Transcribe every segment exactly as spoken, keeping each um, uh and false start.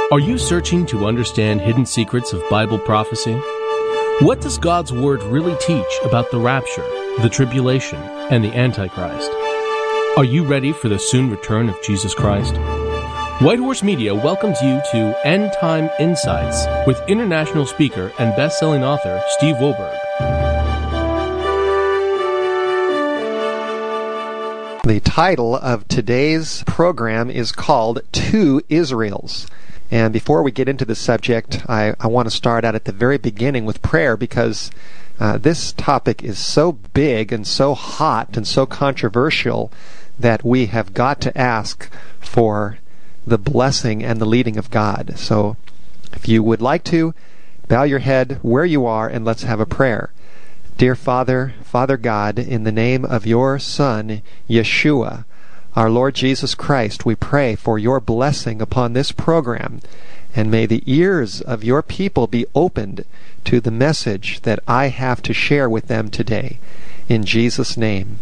Are you searching to understand hidden secrets of Bible prophecy? What does God's Word really teach about the rapture, the tribulation, and the Antichrist? Are you ready for the soon return of Jesus Christ? White Horse Media welcomes you to End Time Insights with international speaker and best-selling author Steve Wohlberg. The title of today's program is called Two Israels. And before we get into the subject, I, I want to start out at the very beginning with prayer because uh, this topic is so big and so hot and so controversial that we have got to ask for the blessing and the leading of God. So if you would like to, bow your head where you are and let's have a prayer. Dear Father, Father God, in the name of your Son, Yeshua, our Lord Jesus Christ, we pray for your blessing upon this program, and may the ears of your people be opened to the message that I have to share with them today. In Jesus' name.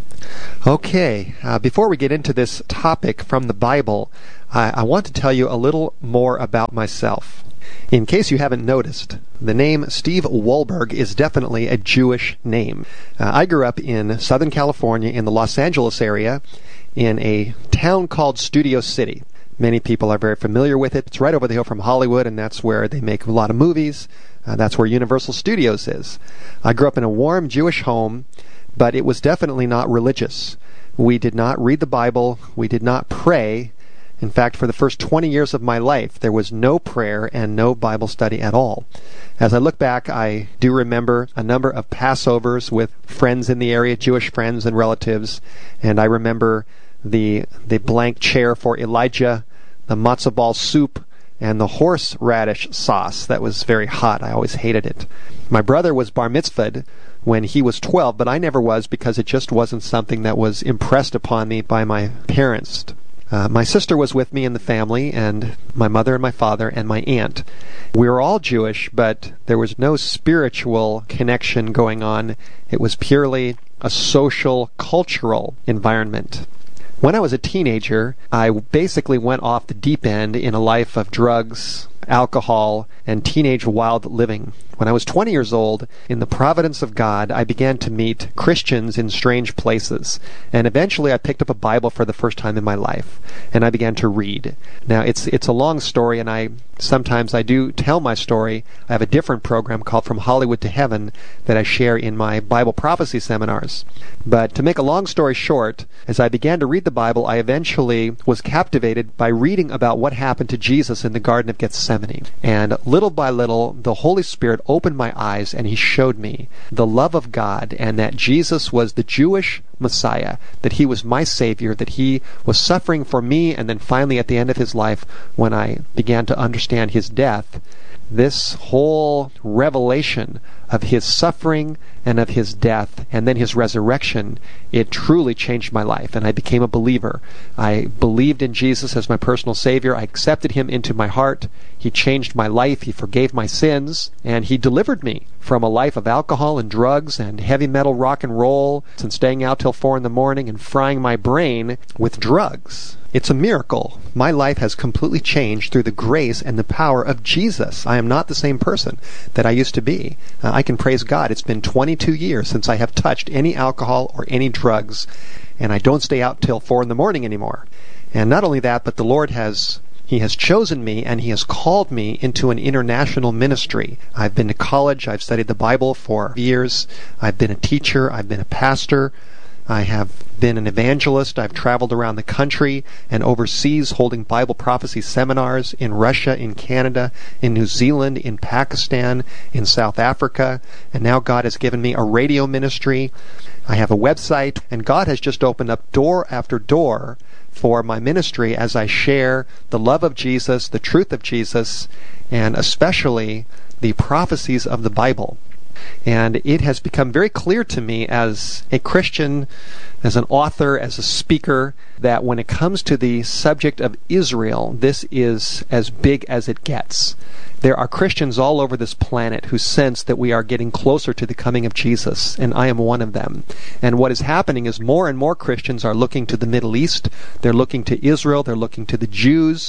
Okay, uh, before we get into this topic from the Bible, I, I want to tell you a little more about myself. In case you haven't noticed, the name Steve Wohlberg is definitely a Jewish name. Uh, I grew up in Southern California in the Los Angeles area in a town called Studio City. Many people are very familiar with it. It's right over the hill from Hollywood, and that's where they make a lot of movies. Uh, that's where Universal Studios is. I grew up in a warm Jewish home, but it was definitely not religious. We did not read the Bible. We did not pray. In fact, for the first twenty years of my life, there was no prayer and no Bible study at all. As I look back, I do remember a number of Passovers with friends in the area, Jewish friends and relatives, and I remember the the blank chair for Elijah, the matzo ball soup, and the horseradish sauce that was very hot. I always hated it. My brother was bar mitzvahed when he was twelve, but I never was because it just wasn't something that was impressed upon me by my parents. Uh, my sister was with me in the family, and my mother and my father and my aunt. We were all Jewish, but there was no spiritual connection going on. It was purely a social, cultural environment. When I was a teenager, I basically went off the deep end in a life of drugs, alcohol, and teenage wild living. When I was twenty years old, in the providence of God, I began to meet Christians in strange places. And eventually I picked up a Bible for the first time in my life, and I began to read. Now, it's it's a long story, and I sometimes I do tell my story. I have a different program called From Hollywood to Heaven that I share in my Bible prophecy seminars. But to make a long story short, as I began to read the Bible, I eventually was captivated by reading about what happened to Jesus in the Garden of Gethsemane. And little by little, the Holy Spirit opened my eyes and he showed me the love of God and that Jesus was the Jewish Messiah, that he was my Savior, that he was suffering for me, and then finally at the end of his life, when I began to understand his death, this whole revelation of his suffering and of his death and then his resurrection, it truly changed my life, and I became a believer. I believed in Jesus as my personal Savior. I accepted him into my heart. He changed my life. He forgave my sins, and he delivered me from a life of alcohol and drugs and heavy metal rock and roll and staying out till four in the morning and frying my brain with drugs. It's a miracle. My life has completely changed through the grace and the power of Jesus. I am not the same person that I used to be. Uh, I can praise God. It's been twenty-two years since I have touched any alcohol or any drugs, and I don't stay out till four in the morning anymore. And not only that, but the Lord has He has chosen me, and He has called me into an international ministry. I've been to college. I've studied the Bible for years. I've been a teacher. I've been a pastor. I have been an evangelist. I've traveled around the country and overseas holding Bible prophecy seminars in Russia, in Canada, in New Zealand, in Pakistan, in South Africa. And now God has given me a radio ministry. I have a website, and God has just opened up door after door for my ministry as I share the love of Jesus, the truth of Jesus, and especially the prophecies of the Bible. And it has become very clear to me as a Christian, as an author, as a speaker, that when it comes to the subject of Israel, this is as big as it gets. There are Christians all over this planet who sense that we are getting closer to the coming of Jesus, and I am one of them. And what is happening is more and more Christians are looking to the Middle East, they're looking to Israel, they're looking to the Jews,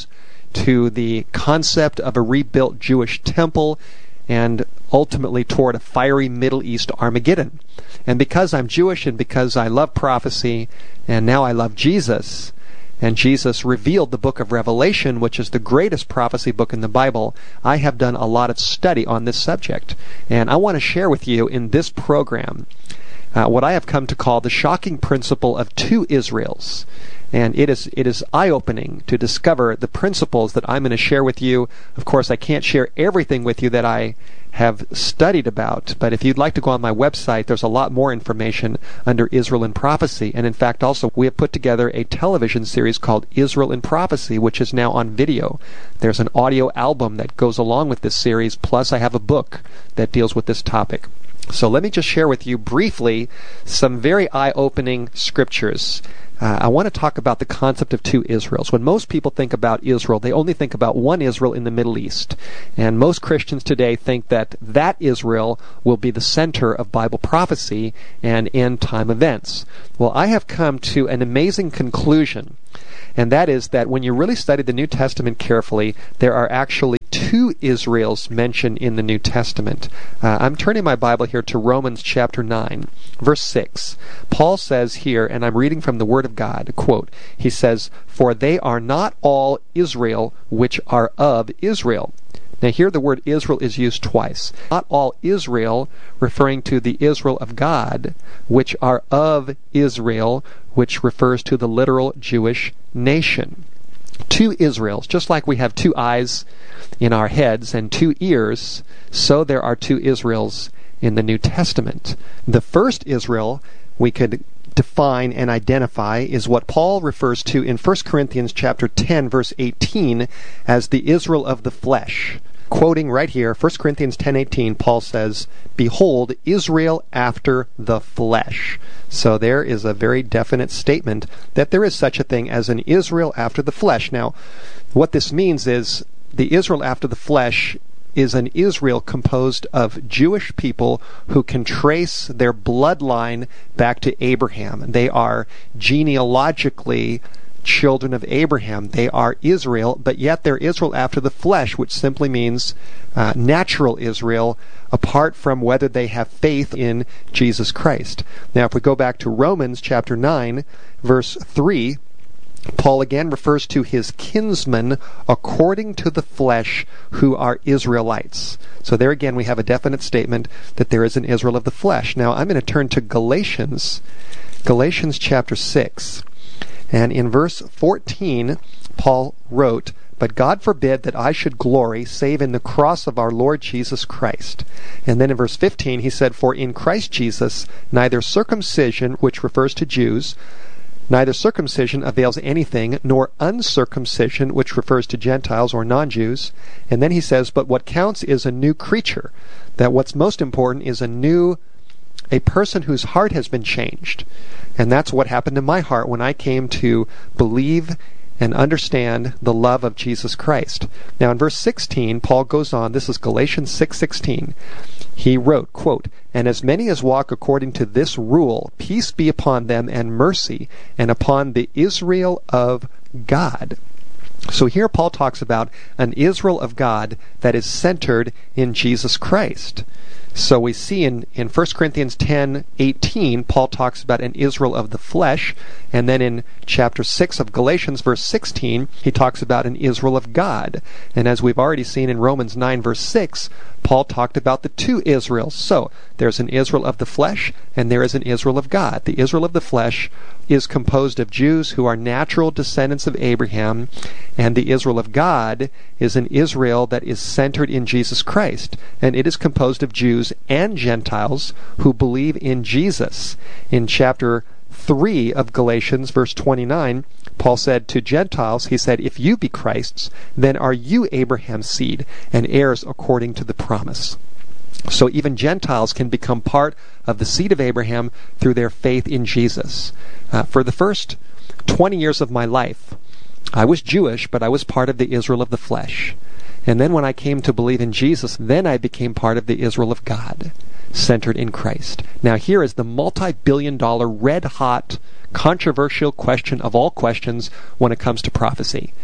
to the concept of a rebuilt Jewish temple, and ultimately toward a fiery Middle East Armageddon. And because I'm Jewish and because I love prophecy, and now I love Jesus, and Jesus revealed the book of Revelation, which is the greatest prophecy book in the Bible, I have done a lot of study on this subject. And I want to share with you in this program uh, what I have come to call the shocking principle of two Israels. And it is it is eye-opening to discover the principles that I'm going to share with you. Of course, I can't share everything with you that I have studied about, but if you'd like to go on my website, there's a lot more information under Israel in Prophecy. And in fact, also, we have put together a television series called Israel in Prophecy, which is now on video. There's an audio album that goes along with this series, plus I have a book that deals with this topic. So let me just share with you briefly some very eye-opening scriptures. Uh, I want to talk about the concept of two Israels. When most people think about Israel, they only think about one Israel in the Middle East. And most Christians today think that that Israel will be the center of Bible prophecy and end-time events. Well, I have come to an amazing conclusion, and that is that when you really study the New Testament carefully, there are actually two Israels mentioned in the New Testament. Uh, I'm turning my Bible here to Romans chapter nine, verse six. Paul says here, and I'm reading from the Word of God, quote, he says, "For they are not all Israel which are of Israel." Now here the word Israel is used twice. Not all Israel, referring to the Israel of God, which are of Israel, which refers to the literal Jewish nation. Two Israels, just like we have two eyes in our heads and two ears, so there are two Israels in the New Testament. The first Israel we could define and identify is what Paul refers to in First Corinthians chapter ten, verse eighteen, as the Israel of the flesh. Quoting right here, First Corinthians ten eighteen, Paul says, "Behold, Israel after the flesh." So there is a very definite statement that there is such a thing as an Israel after the flesh. Now, what this means is the Israel after the flesh is an Israel composed of Jewish people who can trace their bloodline back to Abraham. They are genealogically children of Abraham. They are Israel, but yet they're Israel after the flesh, which simply means uh, natural Israel, apart from whether they have faith in Jesus Christ. Now, if we go back to Romans chapter nine, verse three, Paul again refers to his kinsmen according to the flesh who are Israelites. So there again we have a definite statement that there is an Israel of the flesh. Now I'm going to turn to Galatians, Galatians chapter six. And in verse fourteen, Paul wrote, "But God forbid that I should glory save in the cross of our Lord Jesus Christ." And then in verse fifteen he said, "For in Christ Jesus neither circumcision," which refers to Jews, "neither circumcision avails anything, nor uncircumcision," which refers to Gentiles or non-Jews. And then he says, "But what counts is a new creature." That what's most important is a new, a person whose heart has been changed. And that's what happened in my heart when I came to believe and understand the love of Jesus Christ. Now in verse sixteen, Paul goes on, this is Galatians six sixteen. He wrote, quote, "And as many as walk according to this rule, peace be upon them and mercy, and upon the Israel of God." So here Paul talks about an Israel of God that is centered in Jesus Christ. So we see in, in First Corinthians ten eighteen, Paul talks about an Israel of the flesh, and then in chapter six of Galatians, verse sixteen, he talks about an Israel of God. And as we've already seen in Romans nine, verse six, Paul talked about the two Israels. So there's an Israel of the flesh, and there is an Israel of God. The Israel of the flesh is composed of Jews who are natural descendants of Abraham, and the Israel of God is an Israel that is centered in Jesus Christ, and it is composed of Jews and Gentiles who believe in Jesus. In chapter three of Galatians, verse twenty-nine, Paul said to Gentiles, he said, "If you be Christ's, then are you Abraham's seed, and heirs according to the promise." So even Gentiles can become part of the seed of Abraham through their faith in Jesus. Uh, for the first twenty years of my life, I was Jewish, but I was part of the Israel of the flesh. And then when I came to believe in Jesus, then I became part of the Israel of God, centered in Christ. Now here is the multi-billion dollar, red-hot, controversial question of all questions when it comes to prophecy.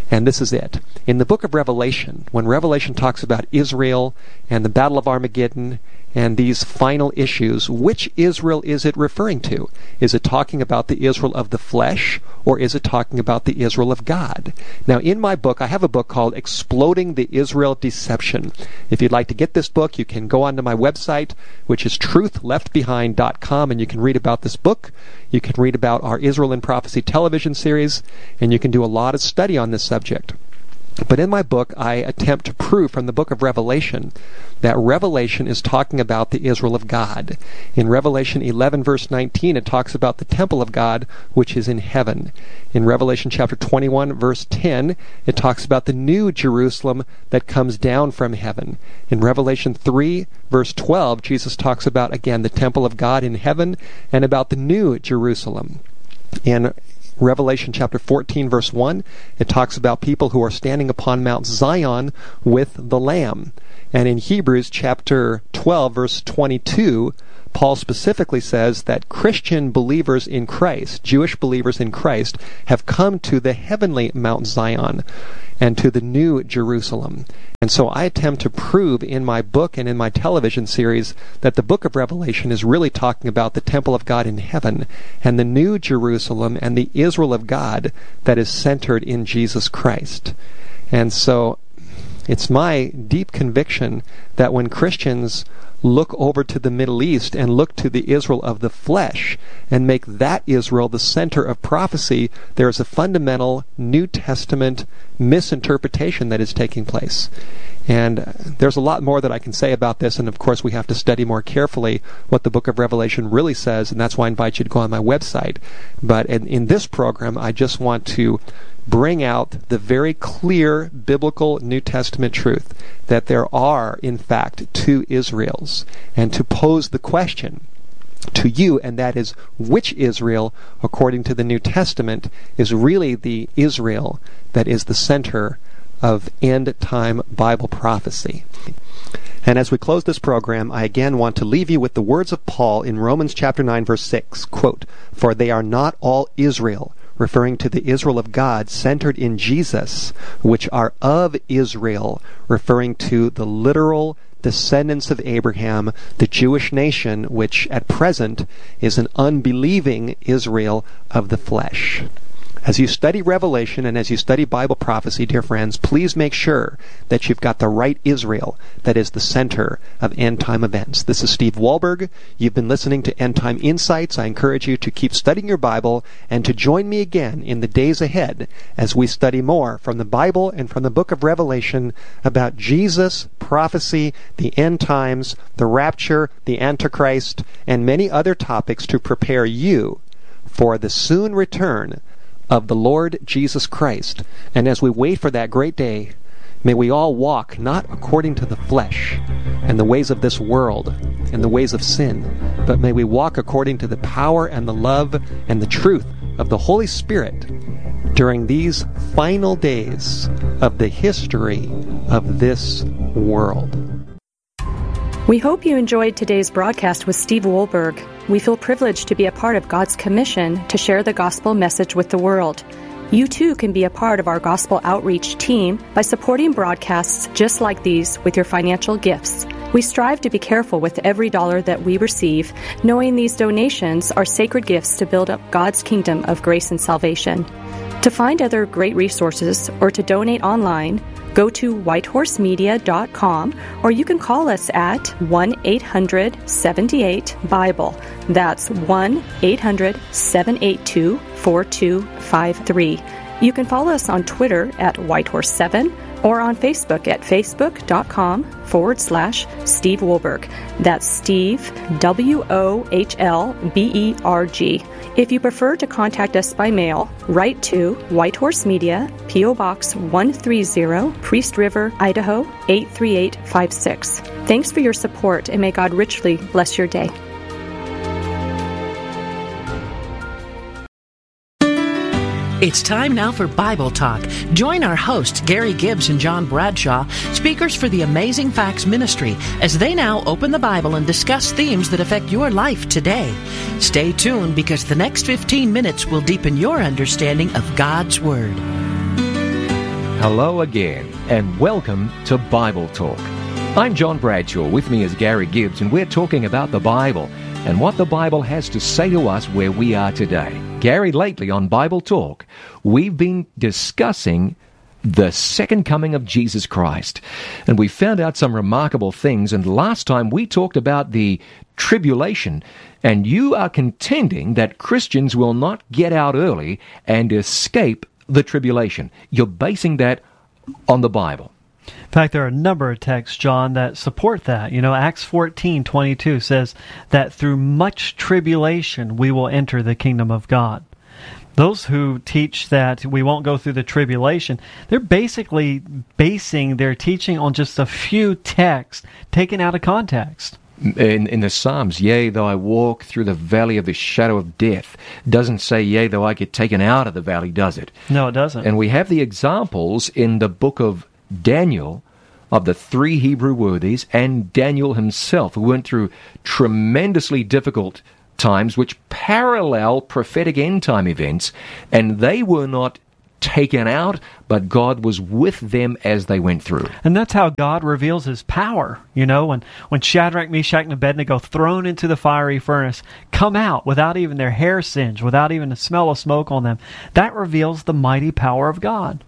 And this is it. In the book of Revelation, when Revelation talks about Israel and the Battle of Armageddon and these final issues, which Israel is it referring to? Is it talking about the Israel of the flesh, or is it talking about the Israel of God? Now, in my book, I have a book called Exploding the Israel Deception. If you'd like to get this book, you can go onto my website, which is truth left behind dot com, and you can read about this book. You can read about our Israel in Prophecy television series, and you can do a lot of study on this subject. But in my book, I attempt to prove from the book of Revelation that Revelation is talking about the Israel of God. In Revelation eleven, verse nineteen, it talks about the temple of God, which is in heaven. In Revelation chapter twenty-one, verse ten, it talks about the new Jerusalem that comes down from heaven. In Revelation three, verse twelve, Jesus talks about, again, the temple of God in heaven and about the new Jerusalem. In Revelation chapter fourteen, verse one, it talks about people who are standing upon Mount Zion with the Lamb. And in Hebrews chapter twelve, verse twenty-two, Paul specifically says that Christian believers in Christ, Jewish believers in Christ, have come to the heavenly Mount Zion and to the new Jerusalem. And so I attempt to prove in my book and in my television series that the book of Revelation is really talking about the temple of God in heaven and the new Jerusalem and the Israel of God that is centered in Jesus Christ. And so it's my deep conviction that when Christians look over to the Middle East and look to the Israel of the flesh and make that Israel the center of prophecy, there is a fundamental New Testament misinterpretation that is taking place. And there's a lot more that I can say about this, and of course we have to study more carefully what the book of Revelation really says, and that's why I invite you to go on my website. But in, in this program, I just want to bring out the very clear biblical New Testament truth that there are, in fact, two Israels, and to pose the question to you, and that is, which Israel, according to the New Testament, is really the Israel that is the center of end-time Bible prophecy. And as we close this program, I again want to leave you with the words of Paul in Romans chapter nine, verse six, quote, "For they are not all Israel," referring to the Israel of God centered in Jesus, "which are of Israel," referring to the literal descendants of Abraham, the Jewish nation, which at present is an unbelieving Israel of the flesh. As you study Revelation and as you study Bible prophecy, dear friends, please make sure that you've got the right Israel that is the center of end-time events. This is Steve Wohlberg. You've been listening to End Time Insights. I encourage you to keep studying your Bible and to join me again in the days ahead as we study more from the Bible and from the book of Revelation about Jesus, prophecy, the end times, the rapture, the Antichrist, and many other topics to prepare you for the soon return of the Lord Jesus Christ. And as we wait for that great day, may we all walk not according to the flesh and the ways of this world and the ways of sin, but may we walk according to the power and the love and the truth of the Holy Spirit during these final days of the history of this world. We hope you enjoyed today's broadcast with Steve Wohlberg. We feel privileged to be a part of God's commission to share the gospel message with the world. You too can be a part of our gospel outreach team by supporting broadcasts just like these with your financial gifts. We strive to be careful with every dollar that we receive, knowing these donations are sacred gifts to build up God's kingdom of grace and salvation. To find other great resources or to donate online, go to white horse media dot com, or you can call us at one eight hundred seven eight Bible. That's one eight hundred seven eight two four two five three. You can follow us on Twitter at white horse seven or on Facebook at facebook.com forward slash Steve Wohlberg. That's Steve, W O H L B E R G. If you prefer to contact us by mail, write to White Horse Media, P O Box one thirty, Priest River, Idaho eight three eight five six. Thanks for your support, and may God richly bless your day. It's time now for Bible Talk. Join our hosts, Gary Gibbs and John Bradshaw, speakers for the Amazing Facts Ministry, as they now open the Bible and discuss themes that affect your life today. Stay tuned, because the next fifteen minutes will deepen your understanding of God's Word. Hello again, and welcome to Bible Talk. I'm John Bradshaw. With me is Gary Gibbs, and we're talking about the Bible and what the Bible has to say to us where we are today. Gary, lately on Bible Talk, we've been discussing the second coming of Jesus Christ, and we found out some remarkable things. And last time we talked about the tribulation, and you are contending that Christians will not get out early and escape the tribulation. You're basing that on the Bible. In fact, there are a number of texts, John, that support that. You know, Acts fourteen twenty-two says that through much tribulation we will enter the kingdom of God. Those who teach that we won't go through the tribulation, they're basically basing their teaching on just a few texts taken out of context. In, in the Psalms, yea, though I walk through the valley of the shadow of death, doesn't say, yea, though I get taken out of the valley, does it? No, it doesn't. And we have the examples in the book of Daniel of the three Hebrew worthies and Daniel himself, who went through tremendously difficult times which parallel prophetic end-time events, and they were not taken out, but God was with them as they went through. And that's how God reveals His power. You know, when, when Shadrach, Meshach, and Abednego, thrown into the fiery furnace, come out without even their hair singed, without even a smell of smoke on them, that reveals the mighty power of God.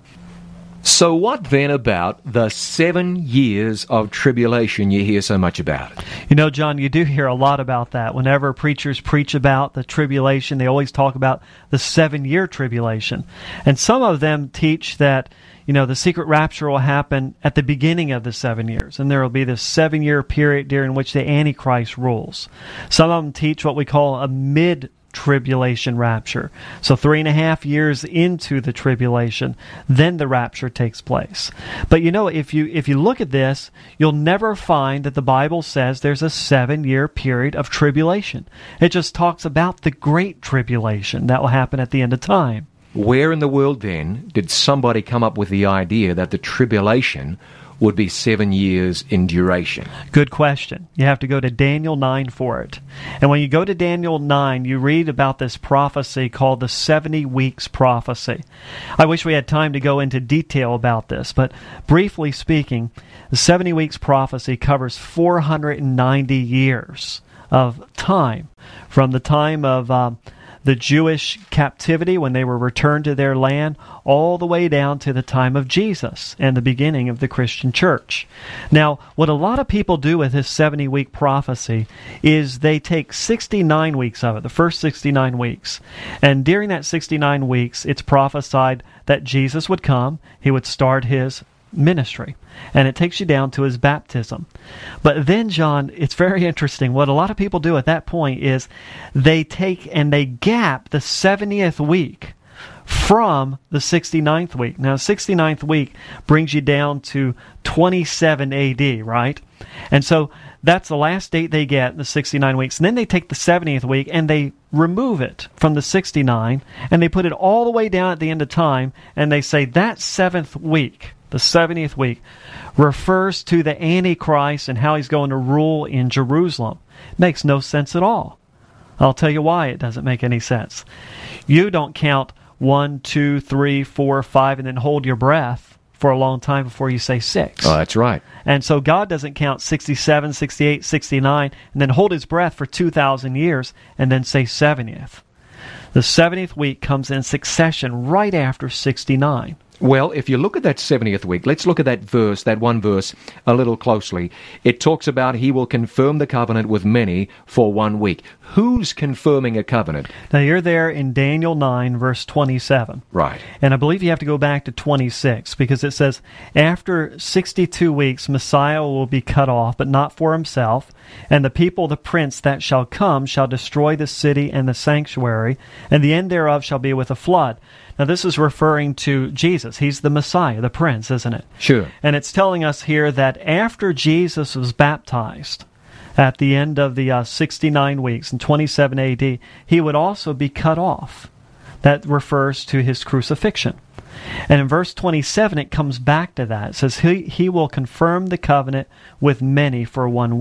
So what then about the seven years of tribulation you hear so much about? You know, John, you do hear a lot about that. Whenever preachers preach about the tribulation, they always talk about the seven-year tribulation. And some of them teach that, you know, the secret rapture will happen at the beginning of the seven years, and there will be this seven-year period during which the Antichrist rules. Some of them teach what we call a mid tribulation rapture. So three and a half years into the tribulation, then the rapture takes place. But you know, if you if you look at this, you'll never find that the Bible says there's a seven-year period of tribulation. It just talks about the great tribulation that will happen at the end of time. Where in the world then did somebody come up with the idea that the tribulation would be seven years in duration? Good question. You have to go to Daniel nine for it. And when you go to Daniel nine, you read about this prophecy called the seventy weeks prophecy. I wish we had time to go into detail about this, but briefly speaking, the seventy weeks prophecy covers four hundred ninety years of time, from the time of um, the Jewish captivity when they were returned to their land, all the way down to the time of Jesus and the beginning of the Christian church. Now, what a lot of people do with this seventy-week prophecy is they take sixty-nine weeks of it, the first sixty-nine weeks. And during that sixty-nine weeks, it's prophesied that Jesus would come, He would start His ministry, and it takes you down to His baptism. But then, John, it's very interesting. What a lot of people do at that point is they take and they gap the seventieth week from the sixty-ninth week. Now, sixty-ninth week brings you down to twenty-seven A D, right? And so that's the last date they get, the sixty-nine weeks. And then they take the seventieth week and they remove it from the sixty-nine, and they put it all the way down at the end of time, and they say that seventh week, the seventieth week, refers to the Antichrist and how he's going to rule in Jerusalem. Makes no sense at all. I'll tell you why it doesn't make any sense. You don't count one, two, three, four, five, and then hold your breath for a long time before you say six. Oh, that's right. And so God doesn't count sixty-seven, sixty-eight, sixty-nine, and then hold His breath for two thousand years and then say seventieth. The seventieth week comes in succession right after sixty-nine. Well, if you look at that seventieth week, let's look at that verse, that one verse, a little closely. It talks about He will confirm the covenant with many for one week. Who's confirming a covenant? Now, you're there in Daniel nine, verse twenty-seven. Right. And I believe you have to go back to twenty-six, because it says, after sixty-two weeks, Messiah will be cut off, but not for Himself. And the people, the prince that shall come, shall destroy the city and the sanctuary, and the end thereof shall be with a flood. Now, this is referring to Jesus. He's the Messiah, the Prince, isn't it? Sure. And it's telling us here that after Jesus was baptized, at the end of the uh, sixty-nine weeks in twenty-seven A D, He would also be cut off. That refers to His crucifixion. And in verse twenty-seven, it comes back to that. It says, He, he will confirm the covenant with many for one week.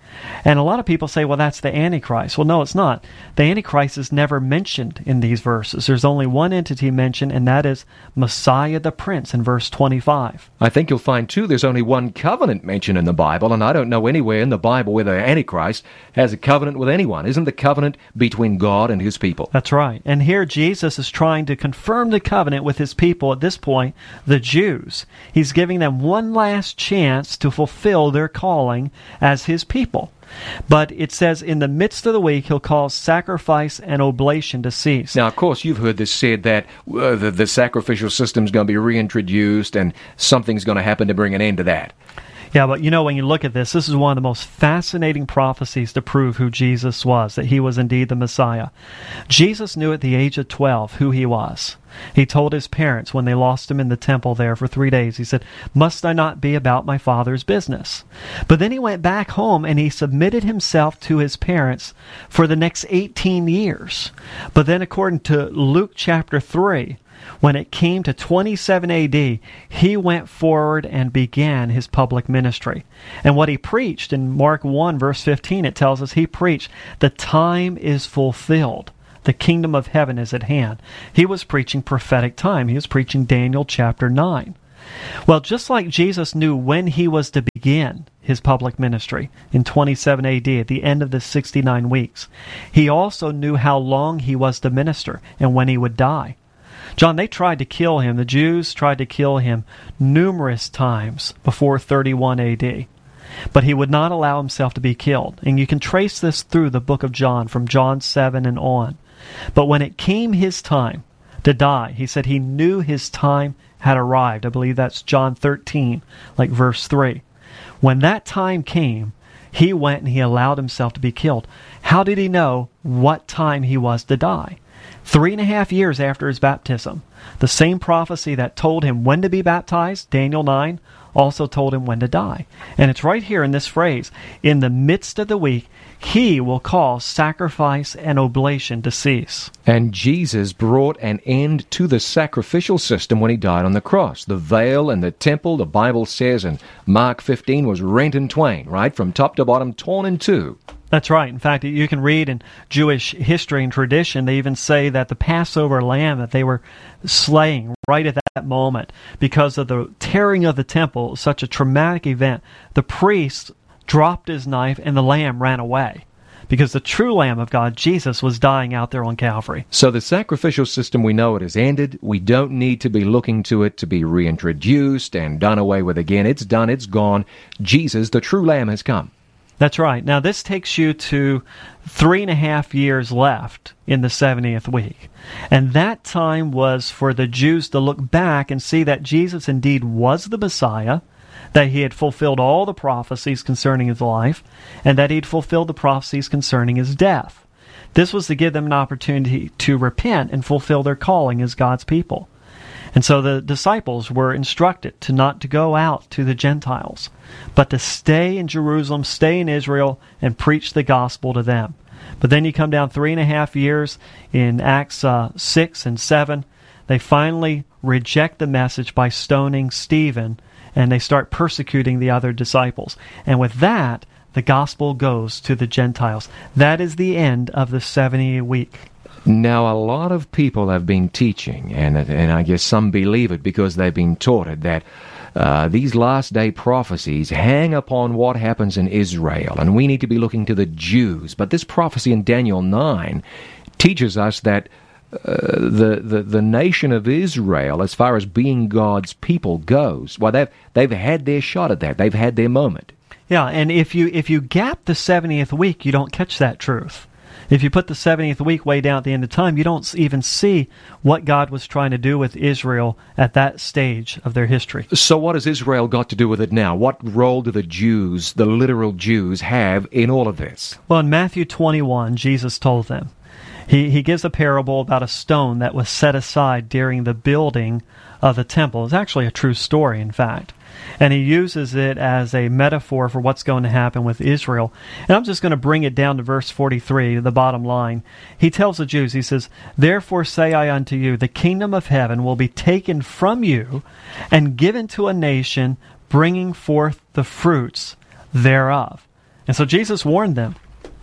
And a lot of people say, well, that's the Antichrist. Well, no, it's not. The Antichrist is never mentioned in these verses. There's only one entity mentioned, and that is Messiah the Prince in verse twenty-five. I think you'll find, too, there's only one covenant mentioned in the Bible, and I don't know anywhere in the Bible where the Antichrist has a covenant with anyone. Isn't the covenant between God and his people? That's right. And here Jesus is trying to confirm the covenant with his people at this point, the Jews. He's giving them one last chance to fulfill their calling as his people. But it says, in the midst of the week, he'll cause sacrifice and oblation to cease. Now, of course, you've heard this said that uh, the, the sacrificial system's going to be reintroduced and something's going to happen to bring an end to that. Yeah, but you know, when you look at this, this is one of the most fascinating prophecies to prove who Jesus was, that he was indeed the Messiah. Jesus knew at the age of twelve who he was. He told his parents when they lost him in the temple there for three days, he said, "Must I not be about my Father's business?" But then he went back home and he submitted himself to his parents for the next eighteen years. But then according to Luke chapter three, when it came to twenty-seven A D, he went forward and began his public ministry. And what he preached in Mark one, verse fifteen, it tells us he preached, "The time is fulfilled. The kingdom of heaven is at hand." He was preaching prophetic time. He was preaching Daniel chapter nine. Well, just like Jesus knew when he was to begin his public ministry in twenty-seven A D at the end of the sixty-nine weeks, he also knew how long he was to minister and when he would die. John, they tried to kill him. The Jews tried to kill him numerous times before thirty-one A D. But he would not allow himself to be killed. And you can trace this through the book of John, from John seven and on. But when it came his time to die, he said he knew his time had arrived. I believe that's John thirteen, like verse three. When that time came, he went and he allowed himself to be killed. How did he know what time he was to die? Three and a half years after his baptism, the same prophecy that told him when to be baptized, Daniel nine, also told him when to die. And it's right here in this phrase, "In the midst of the week, he will cause sacrifice and oblation to cease." And Jesus brought an end to the sacrificial system when he died on the cross. The veil in the temple, the Bible says in Mark fifteen, was rent in twain, right? From top to bottom, torn in two. That's right. In fact, you can read in Jewish history and tradition, they even say that the Passover lamb that they were slaying right at that moment, because of the tearing of the temple, such a traumatic event, the priest dropped his knife and the lamb ran away, because the true Lamb of God, Jesus, was dying out there on Calvary. So the sacrificial system, we know it has ended. We don't need to be looking to it to be reintroduced and done away with again. It's done. It's gone. Jesus, the true Lamb, has come. That's right. Now, this takes you to three and a half years left in the seventieth week. And that time was for the Jews to look back and see that Jesus indeed was the Messiah, that he had fulfilled all the prophecies concerning his life, and that he'd fulfilled the prophecies concerning his death. This was to give them an opportunity to repent and fulfill their calling as God's people. And so the disciples were instructed to not to go out to the Gentiles, but to stay in Jerusalem, stay in Israel, and preach the gospel to them. But then you come down three and a half years in Acts uh, six and seven. They finally reject the message by stoning Stephen, and they start persecuting the other disciples. And with that, the gospel goes to the Gentiles. That is the end of the seventy week. Now, a lot of people have been teaching, and and I guess some believe it because they've been taught it, that uh, these last day prophecies hang upon what happens in Israel, and we need to be looking to the Jews. But this prophecy in Daniel nine teaches us that uh, the, the the nation of Israel, as far as being God's people goes, well, they've they've had their shot at that. They've had their moment. Yeah, and if you if you gap the seventieth week, you don't catch that truth. If you put the seventieth week way down at the end of time, you don't even see what God was trying to do with Israel at that stage of their history. So what has Israel got to do with it now? What role do the Jews, the literal Jews, have in all of this? Well, in Matthew twenty-one, Jesus told them. He, he gives a parable about a stone that was set aside during the building of the temple. It's actually a true story, in fact. And he uses it as a metaphor for what's going to happen with Israel. And I'm just going to bring it down to verse forty-three, the bottom line. He tells the Jews, he says, "Therefore say I unto you, the kingdom of heaven will be taken from you and given to a nation bringing forth the fruits thereof." And so Jesus warned them,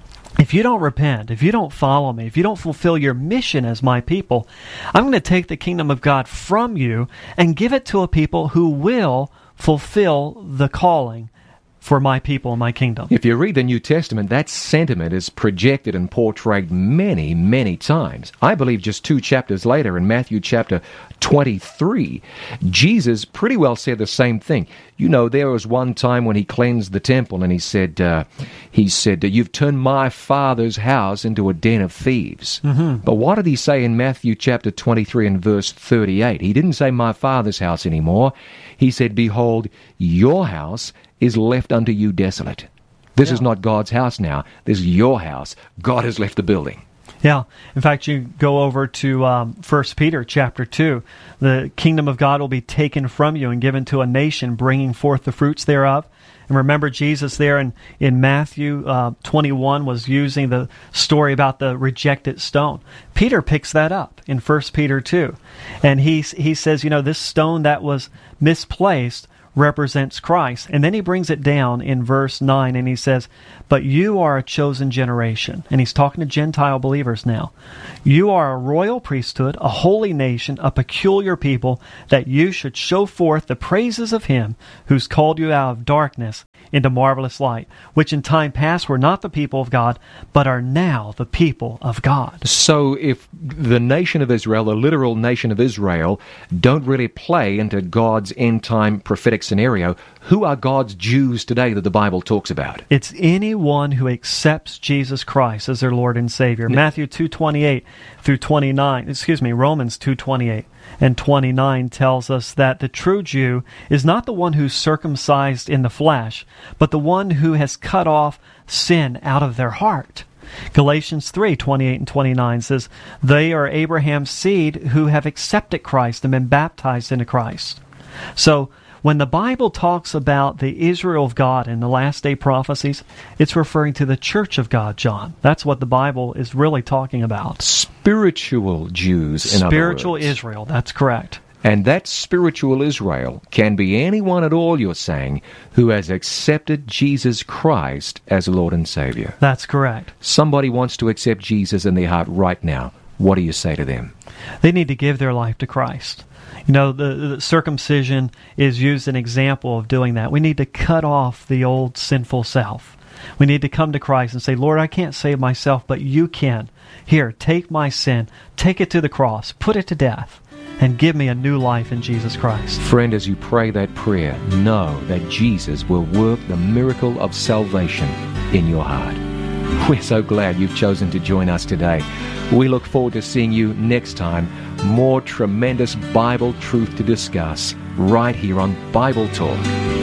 if you don't repent, if you don't follow me, if you don't fulfill your mission as my people, I'm going to take the kingdom of God from you and give it to a people who will fulfill the calling for my people and my kingdom. If you read the New Testament, that sentiment is projected and portrayed many, many times. I believe just two chapters later, in Matthew chapter twenty-three, Jesus pretty well said the same thing. You know, there was one time when he cleansed the temple, and he said, uh, he said, you've turned my Father's house into a den of thieves. Mm-hmm. But what did he say in Matthew chapter twenty-three and verse thirty-eight? He didn't say my Father's house anymore. He said, behold, your house is left unto you desolate. This yeah. is not God's house now. This is your house. God has left the building. Yeah. In fact, you go over to um, First Peter chapter two. The kingdom of God will be taken from you and given to a nation, bringing forth the fruits thereof. And remember, Jesus there in, in Matthew uh, twenty-one was using the story about the rejected stone. Peter picks that up in First Peter two. And he, he says, you know, this stone that was misplaced represents Christ. And then he brings it down in verse nine, and he says, but you are a chosen generation. And he's talking to Gentile believers now. You are a royal priesthood, a holy nation, a peculiar people, that you should show forth the praises of him who's called you out of darkness into marvelous light, which in time past were not the people of God, but are now the people of God. So if the nation of Israel, the literal nation of Israel, don't really play into God's end-time prophetic scenario, who are God's Jews today that the Bible talks about? It's anyone who accepts Jesus Christ as their Lord and Savior. No. Matthew two twenty-eight through twenty-nine, excuse me, Romans two twenty-eight and twenty-nine tells us that the true Jew is not the one who's circumcised in the flesh, but the one who has cut off sin out of their heart. Galatians three twenty-eight and twenty-nine says, they are Abraham's seed who have accepted Christ and been baptized into Christ. So, when the Bible talks about the Israel of God in the last day prophecies, it's referring to the church of God, John. That's what the Bible is really talking about. Spiritual Jews, in other words. Spiritual Israel, that's correct. And that spiritual Israel can be anyone at all, you're saying, who has accepted Jesus Christ as Lord and Savior. That's correct. Somebody wants to accept Jesus in their heart right now. What do you say to them? They need to give their life to Christ. You know, the, the circumcision is used an example of doing that. We need to cut off the old sinful self. We need to come to Christ and say, Lord, I can't save myself, but you can. Here, take my sin, take it to the cross, put it to death, and give me a new life in Jesus Christ. Friend, as you pray that prayer, know that Jesus will work the miracle of salvation in your heart. We're so glad you've chosen to join us today. We look forward to seeing you next time. More tremendous Bible truth to discuss right here on Bible Talk.